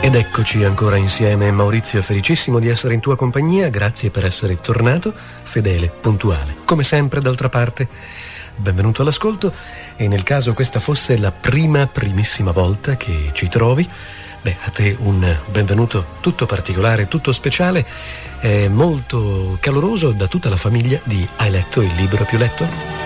Ed eccoci ancora insieme, Maurizio, felicissimo di essere in tua compagnia, grazie per essere tornato, fedele, puntuale, come sempre d'altra parte. Benvenuto all'ascolto, e nel caso questa fosse la primissima volta che ci trovi, a te un benvenuto tutto particolare, tutto speciale, molto caloroso da tutta la famiglia di Hai letto il libro più letto?